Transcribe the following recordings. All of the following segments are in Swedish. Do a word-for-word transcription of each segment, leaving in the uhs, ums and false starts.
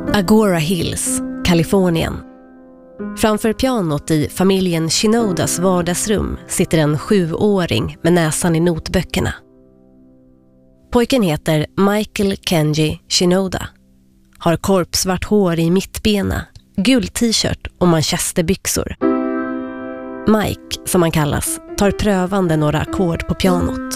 Agora Hills, Kalifornien. Framför pianot i familjen Shinodas vardagsrum sitter en sjuåring med näsan i notböckerna. Pojken heter Michael Kenji Shinoda. Har korpsvart hår i mittbena, gul t-shirt och manchesterbyxor. Mike, som han kallas, tar prövande några ackord på pianot.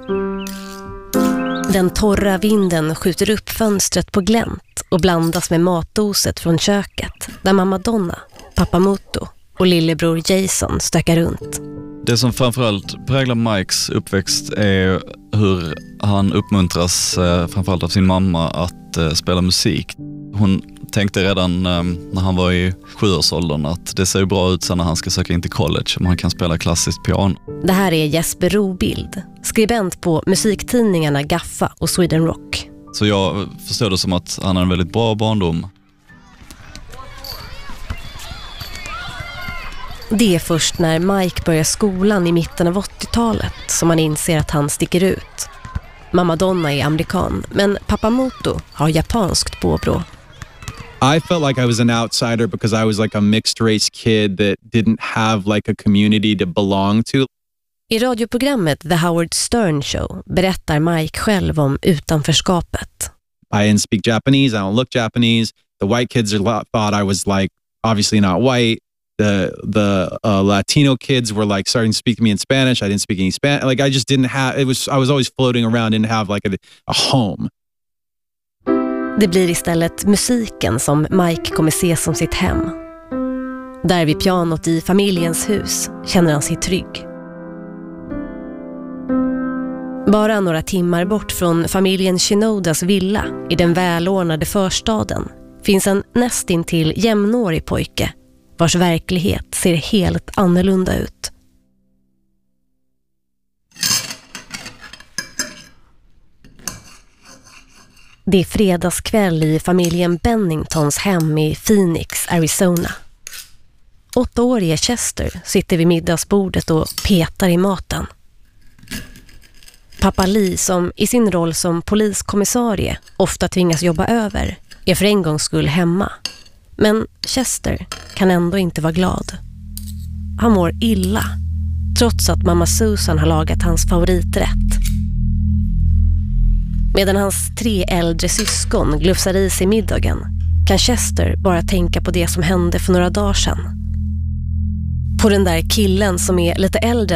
Den torra vinden skjuter upp fönstret på glänt och blandas med matoset från köket där mamma Donna, pappa Muto och lillebror Jason stökar runt. Det som framförallt präglar Mikes uppväxt är hur han uppmuntras framförallt av sin mamma att spela musik. Hon tänkte redan när han var i sjuårsåldern att det ser bra ut sen när han ska söka in till college om han kan spela klassiskt piano. Det här är Jesper Robild, skribent på musiktidningarna Gaffa och Sweden Rock. Så jag förstår det som att han har en väldigt bra barndom. Det är först när Mike börjar skolan i mitten av åttiotalet som man inser att han sticker ut. Mamma Donna är amerikan, men pappa Muto har japanskt påbrå. I felt like I was an outsider because I was like a mixed race kid that didn't have like a community to belong to. I radioprogrammet The Howard Stern Show berättar Mike själv om utanförskapet. I didn't speak Japanese, I don't look Japanese. The white kids thought I was like obviously not white. The the uh, Latino kids were like starting to speak to me in Spanish. I didn't speak any Spanish. Like I just didn't have. It was I was always floating around, didn't have like a, a home. Det blir istället musiken som Mike kommer se som sitt hem. Där vid pianot i familjens hus känner han sig trygg. Bara några timmar bort från familjen Shinodas villa i den välordnade förstaden finns en nästintill jämnårig pojke vars verklighet ser helt annorlunda ut. Det är fredagskväll i familjen Benningtons hem i Phoenix, Arizona. Åttaårige Chester sitter vid middagsbordet och petar i maten. Pappa Lee, som i sin roll som poliskommissarie ofta tvingas jobba över, är för en gångs skull hemma. Men Chester kan ändå inte vara glad. Han mår illa, trots att mamma Susan har lagat hans favoriträtt. Medan hans tre äldre syskon glufsar i sig middagen kan Chester bara tänka på det som hände för några dagar sedan. På den där killen som är lite äldre